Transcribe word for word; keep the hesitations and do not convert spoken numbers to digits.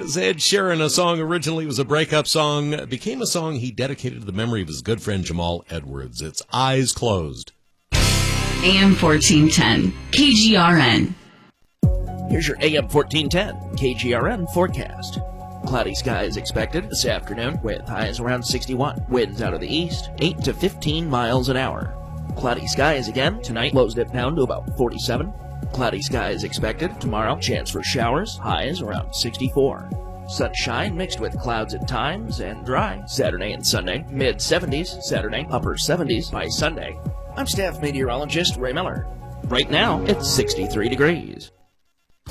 As Ed Sheeran, a song originally was a breakup song, became a song he dedicated to the memory of his good friend Jamal Edwards. It's Eyes Closed. A M fourteen ten, K G R N. Here's your A M fourteen ten K G R N forecast. Cloudy skies expected this afternoon with highs around sixty-one. Winds out of the east, eight to fifteen miles an hour. Cloudy skies again tonight, lows dip down to about forty-seven. Cloudy skies expected tomorrow, chance for showers, highs around sixty-four. Sunshine mixed with clouds at times and dry Saturday and Sunday, mid seventies Saturday, upper seventies by Sunday. I'm staff meteorologist Ray Miller. Right now, it's sixty-three degrees.